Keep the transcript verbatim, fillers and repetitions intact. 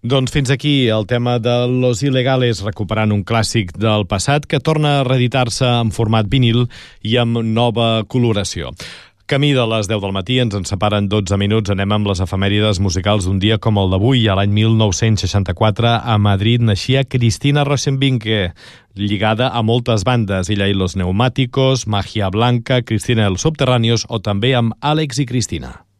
Doncs fins aquí el tema de Los Ilegales, recuperant un clàssic del passat que torna a reeditar-se en format vinil i amb nova coloració. Camí de les deu del matí, ens en separen dotze minuts, anem amb les efemèrides musicals d'un dia com el d'avui. A l'any mil nou-cents seixanta-quatre, a Madrid, naixia Cristina Rosenvinge, lligada a moltes bandes, ella i los Neumáticos, Magia Blanca, Cristina i els Subterráneos o també amb Àlex i Cristina.